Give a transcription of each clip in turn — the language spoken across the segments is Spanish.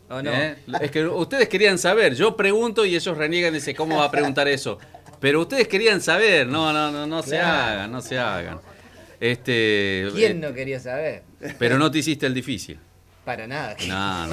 ¿O no? Es que ustedes querían saber. Yo pregunto y ellos reniegan y dicen, ¿cómo va a preguntar eso? Pero ustedes querían saber. No se hagan, no se hagan. ¿Quién no quería saber? Pero no te hiciste el difícil. Para nada. No.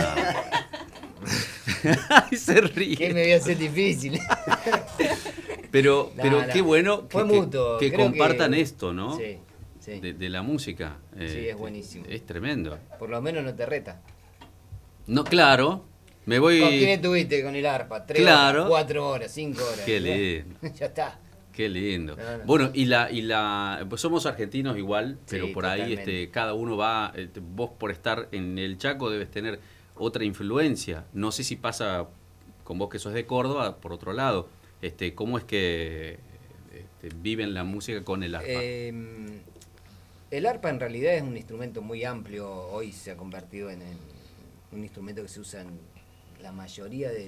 Ay, se ríe. ¿Qué me voy a hacer difícil? Pero qué bueno Fue mutuo. que compartan esto, ¿no? Sí. De la música. Sí, es buenísimo. Es tremendo. Por lo menos no te reta. No, claro. Me voy. ¿Con quién estuviste con el arpa? 3 Claro. horas, 4 horas, 5 horas. Qué lindo. Ya está. Qué lindo. No. Bueno, pues somos argentinos igual, pero Sí, por ahí totalmente. cada uno va, vos por estar en el Chaco debes tener otra influencia. No sé si pasa con vos que sos de Córdoba, por otro lado. ¿Cómo es que viven la música con el arpa? El arpa en realidad es un instrumento muy amplio. Hoy se ha convertido en un instrumento que se usa en la mayoría de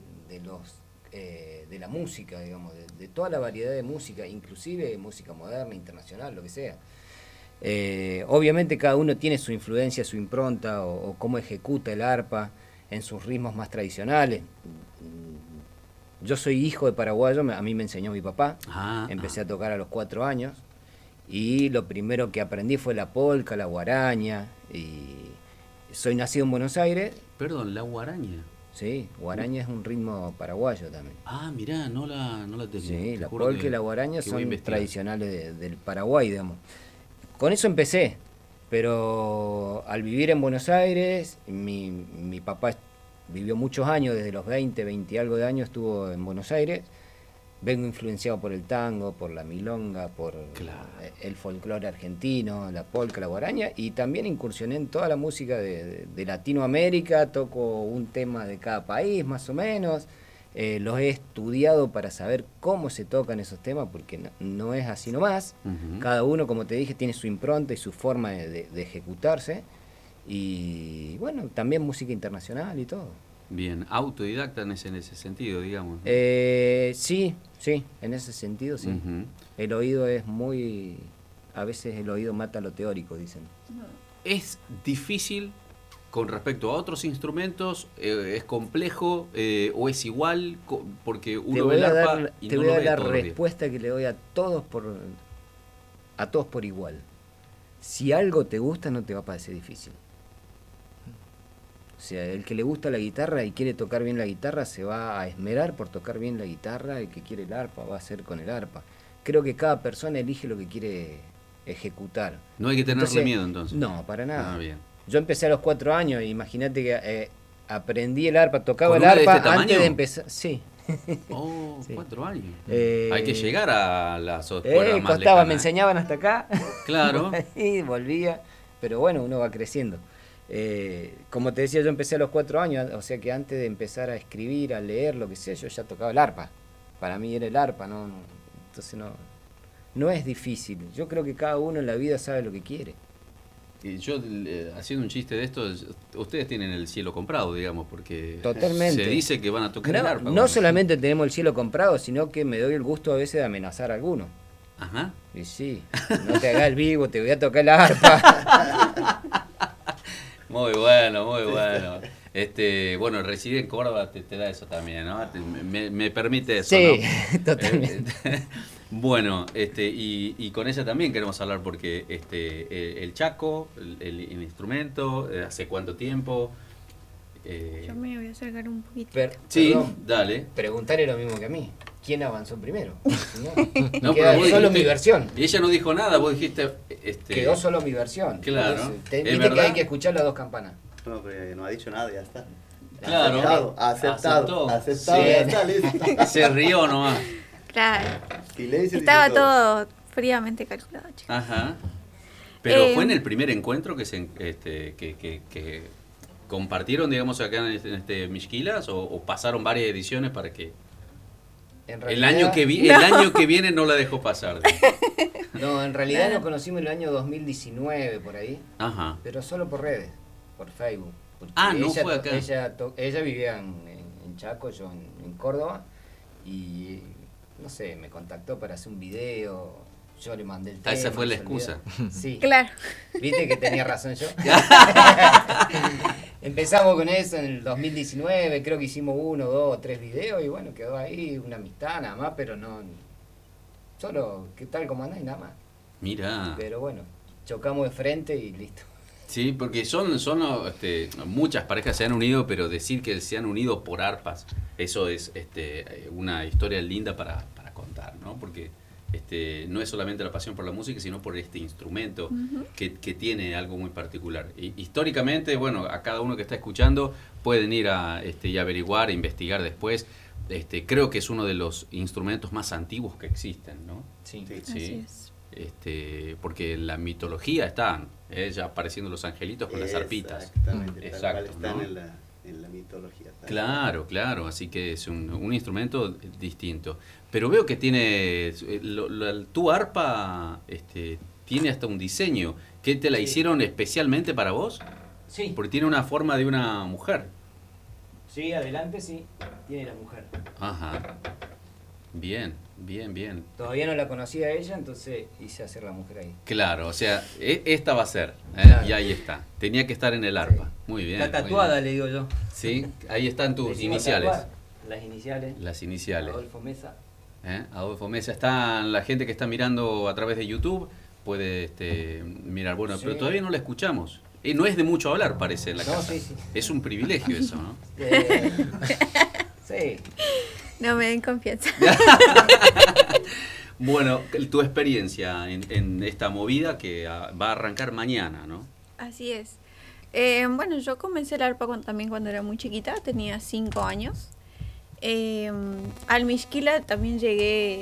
la música, digamos, de toda la variedad de música, inclusive música moderna, internacional, lo que sea. Obviamente cada uno tiene su influencia, su impronta o cómo ejecuta el arpa en sus ritmos más tradicionales. Yo soy hijo de paraguayo, a mí me enseñó mi papá. Empecé a tocar a los 4 años y lo primero que aprendí fue la polca, la guaraña. Y soy nacido en Buenos Aires. Perdón, la guaraña. Sí, guaraña es un ritmo paraguayo también. Mirá, no la tenía. Sí, la polca y la guaraña son tradicionales del Paraguay, digamos. Con eso empecé, pero al vivir en Buenos Aires, mi papá vivió muchos años, desde los 20 y algo de años estuvo en Buenos Aires. Vengo influenciado por el tango, por la milonga, por el folclore argentino, la polca, la guaraña, y también incursioné en toda la música de Latinoamérica. Toco un tema de cada país más o menos. Los he estudiado para saber cómo se tocan esos temas, porque no es así nomás. Uh-huh. Cada uno, como te dije, tiene su impronta y su forma de ejecutarse. Y bueno, también música internacional y todo. Bien, autodidacta en ese sentido, digamos, ¿no? Sí, en ese sentido sí. Uh-huh. El oído es muy... A veces el oído mata lo teórico, dicen. ¿Es difícil con respecto a otros instrumentos? ¿Es complejo o es igual? Porque uno ve el arpa y te no voy lo a ve dar la todo respuesta que le doy a todos por igual. Si algo te gusta, no te va a parecer difícil. O sea, el que le gusta la guitarra y quiere tocar bien la guitarra se va a esmerar por tocar bien la guitarra. El que quiere el arpa va a hacer con el arpa. Creo que cada persona elige lo que quiere ejecutar. No hay que tenerle miedo entonces. No, para nada. Bien. Yo empecé a los 4 años, imagínate que aprendí el arpa, tocaba el arpa antes de empezar. Sí. Oh, sí. 4 años. Hay que llegar a las escuelas más costaba, lejanas. me enseñaban hasta acá. Claro. Y volvía. Pero bueno, uno va creciendo. Como te decía, yo empecé a los 4 años, o sea que antes de empezar a escribir, a leer, lo que sea, yo ya tocaba el arpa. Para mí era el arpa, entonces no es difícil. Yo creo que cada uno en la vida sabe lo que quiere. Y yo, haciendo un chiste de esto, ustedes tienen el cielo comprado, digamos, porque totalmente. Se dice que van a tocar el arpa. No solamente tenemos el cielo comprado, sino que me doy el gusto a veces de amenazar a alguno. Ajá. Y sí, no te hagas el vivo, te voy a tocar el arpa. Muy bueno, muy bueno. Bueno, residir en Córdoba te da eso también, ¿no? Me permite eso, sí, ¿no? Totalmente. Bueno, y con ella también queremos hablar porque el Chaco, el instrumento, ¿hace cuánto tiempo? Yo me voy a acercar un poquito. Sí, perdón, dale. Preguntarle lo mismo que a mí. ¿Quién avanzó primero? No, queda pero solo mi versión. Y ella no dijo nada, vos dijiste... Quedó solo mi versión. Claro. Viste que hay que escuchar las 2 campanas. No, pero no ha dicho nada, ya está. Claro. Aceptado. Sí. Ya está, listo. Se rió nomás. Claro. Silencio. Estaba todo fríamente calculado, chicos. Ajá. Pero fue en el primer encuentro que compartieron, digamos, acá en este Mixquilas, o pasaron varias ediciones para que... El año que viene no la dejó pasar. No, en realidad nos conocimos en el año 2019, por ahí. Ajá. Pero solo por redes, por Facebook. No fue acá. Ella vivía en Chaco, yo en Córdoba. Y, no sé, me contactó para hacer un video. Yo le mandé el tema. Esa fue la excusa. Sí. Claro. ¿Viste que tenía razón yo? Empezamos con eso en el 2019, creo que hicimos 1, 2, 3 videos y bueno, quedó ahí una amistad nada más, pero no... Solo, ¿qué tal, cómo andás? Y nada más. Mira. Pero bueno, chocamos de frente y listo. Sí, porque son muchas parejas se han unido, pero decir que se han unido por arpas, eso es una historia linda para contar, ¿no? Porque no es solamente la pasión por la música, sino por este instrumento que tiene algo muy particular. Y históricamente, bueno, a cada uno que está escuchando pueden ir a y averiguar, investigar después. Creo que es uno de los instrumentos más antiguos que existen, ¿no? Sí. Así es. Porque en la mitología están ya apareciendo los angelitos con las arpitas. Exactamente, exacto, están ¿no? en la mitología. Claro, así que es un instrumento distinto. Pero veo que tiene, tu arpa tiene hasta un diseño, que te la hicieron especialmente para vos, Sí. porque tiene una forma de una mujer. Sí, adelante sí, tiene la mujer. Ajá, bien. Todavía no la conocía a ella, entonces hice hacer la mujer ahí. Claro, o sea, esta va a ser, Claro. y ahí está. Tenía que estar en el arpa. Sí. Muy bien. Está tatuada, muy bien. le digo yo. Sí, ahí están tus Decimos iniciales. tatuar, las iniciales. Las iniciales. Adolfo Mesa. Adolfo Mesa. Está la gente que está mirando a través de YouTube, puede mirar. Bueno, Sí. pero todavía no la escuchamos. No es de mucho hablar, parece, en la No, casa. sí. Es un privilegio eso, ¿no? Sí. No me den confianza. Bueno, tu experiencia en esta movida que va a arrancar mañana, ¿no? Así es. Bueno, yo comencé el arpa también cuando era muy chiquita, tenía 5 años. Al Mixquila también llegué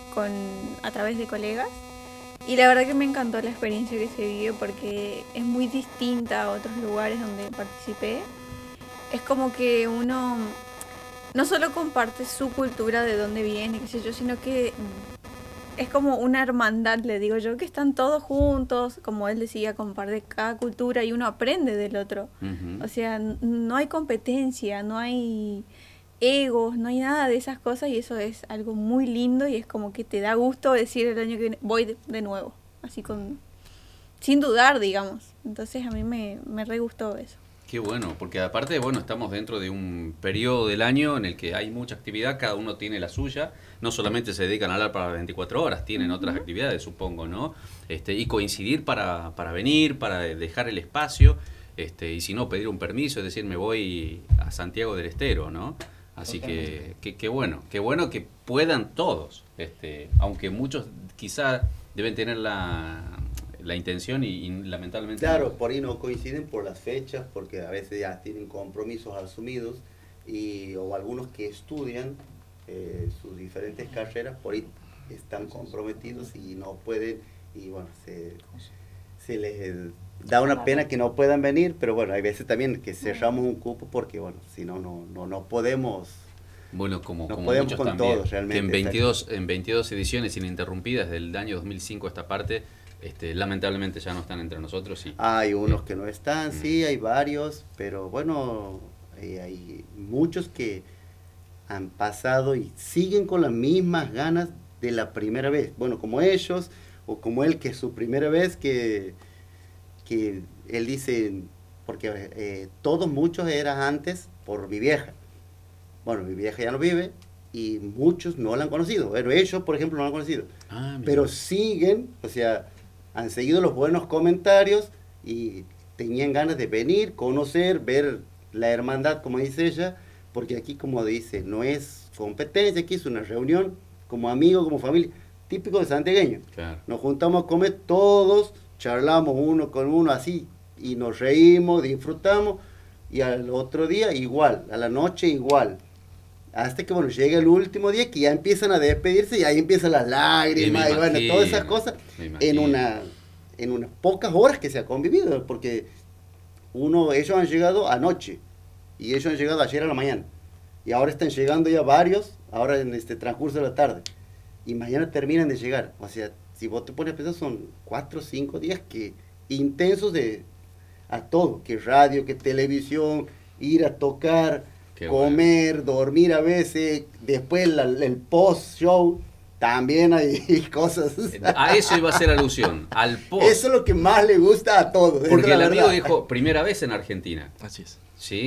a través de colegas y la verdad que me encantó la experiencia que se vivió porque es muy distinta a otros lugares donde participé. Es como que uno no solo comparte su cultura, de dónde viene, qué sé yo, sino que es como una hermandad, le digo yo, que están todos juntos, como él decía, comparte cada cultura y uno aprende del otro. Uh-huh. O sea, no hay competencia, no hay egos, no hay nada de esas cosas y eso es algo muy lindo y es como que te da gusto decir el año que viene, voy de nuevo, así sin dudar, digamos. Entonces a mí me re gustó eso. Qué bueno, porque aparte, bueno, estamos dentro de un periodo del año en el que hay mucha actividad, cada uno tiene la suya, no solamente se dedican a hablar para las 24 horas, tienen otras actividades, supongo, ¿no? Y coincidir para venir, para dejar el espacio, y si no, pedir un permiso, es decir, me voy a Santiago del Estero, ¿no? Así que qué bueno que puedan todos, aunque muchos quizá deben tener la intención y lamentablemente... Claro, por ahí no coinciden por las fechas, porque a veces ya tienen compromisos asumidos, o algunos que estudian sus diferentes carreras, por ahí están comprometidos y no pueden, y bueno, se les da una pena que no puedan venir, pero bueno, hay veces también que cerramos un cupo porque, bueno, si no podemos... Bueno, como podemos muchos con también, todos, realmente, que en 22 ediciones ininterrumpidas del año 2005 a esta parte, lamentablemente ya no están entre nosotros. Hay unos que no están, sí, hay varios, pero bueno, hay muchos que han pasado y siguen con las mismas ganas de la primera vez. Bueno, como ellos, o como él, que es su primera vez, que él dice, porque muchos eran antes por mi vieja. Bueno, mi vieja ya no vive y muchos no la han conocido. Bueno, ellos, por ejemplo, no la han conocido. Pero siguen, o sea, han seguido los buenos comentarios y tenían ganas de venir, conocer, ver la hermandad, como dice ella, porque aquí, como dice, no es competencia, aquí es una reunión como amigos, como familia, típico de santiagueño. Claro. Nos juntamos a comer todos, charlamos uno con uno así, y nos reímos, disfrutamos, y al otro día igual, a la noche igual. Hasta que, bueno, llega el último día que ya empiezan a despedirse y ahí empiezan las lágrimas y bueno, todas esas cosas en unas pocas horas que se ha convivido, porque ellos han llegado anoche y ellos han llegado ayer a la mañana y ahora están llegando ya varios, ahora en este transcurso de la tarde y mañana terminan de llegar. O sea, si vos te pones a pensar, son 4 o 5 días intensos a todo, que radio, que televisión, ir a tocar, comer, dormir a veces, después el post-show, también hay cosas. A eso iba a ser alusión, al post. Eso es lo que más le gusta a todos. Porque el amigo dijo, primera vez en Argentina. Así es. ¿Sí?